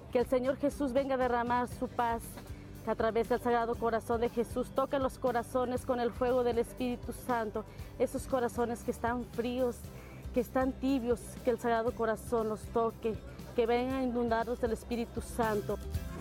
Que el Señor Jesús venga a derramar su paz, que a través del Sagrado Corazón de Jesús toque los corazones con el fuego del Espíritu Santo, esos corazones que están fríos, que están tibios, que el Sagrado Corazón los toque, que vengan a inundarlos del Espíritu Santo.